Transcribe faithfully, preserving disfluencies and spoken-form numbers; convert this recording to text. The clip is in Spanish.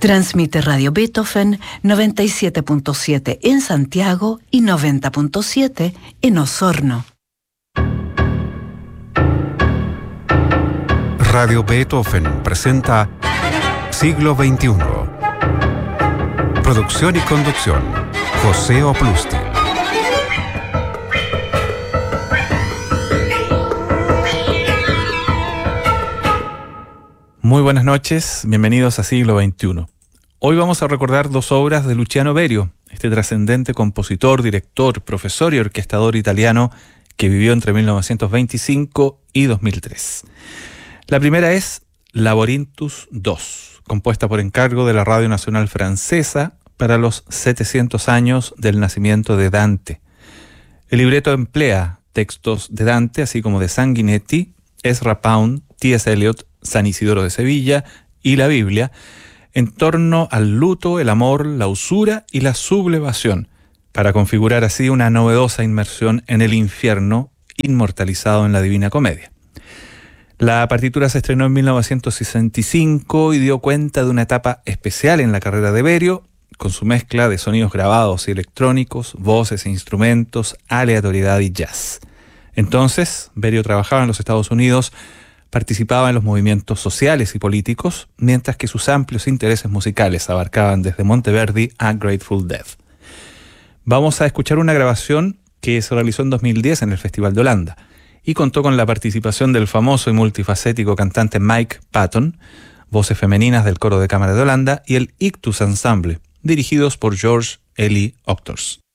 Transmite Radio Beethoven noventa y siete punto siete en Santiago y noventa punto siete en Osorno. Radio Beethoven presenta Siglo veintiuno. Producción y conducción, José Oplusti. Muy buenas noches, bienvenidos a Siglo veintiuno. Hoy vamos a recordar dos obras de Luciano Berio, este trascendente compositor, director, profesor y orquestador italiano que vivió entre mil novecientos veinticinco y dos mil tres. La primera es Laborinthus dos, compuesta por encargo de la Radio Nacional Francesa para los setecientos años del nacimiento de Dante. El libreto emplea textos de Dante, así como de Sanguinetti, Ezra Pound, T S Eliot, San Isidoro de Sevilla y la Biblia, en torno al luto, el amor, la usura y la sublevación, para configurar así una novedosa inmersión en el infierno inmortalizado en la Divina Comedia. La partitura se estrenó en mil novecientos sesenta y cinco y dio cuenta de una etapa especial en la carrera de Berio, con su mezcla de sonidos grabados y electrónicos, voces e instrumentos, aleatoriedad y jazz. Entonces, Berio trabajaba en los Estados Unidos, participaba en los movimientos sociales y políticos, mientras que sus amplios intereses musicales abarcaban desde Monteverdi a Grateful Dead. Vamos a escuchar una grabación que se realizó en dos mil diez en el Festival de Holanda y contó con la participación del famoso y multifacético cantante Mike Patton, voces femeninas del Coro de Cámara de Holanda y el Ictus Ensemble, dirigidos por George Elie Ochtors.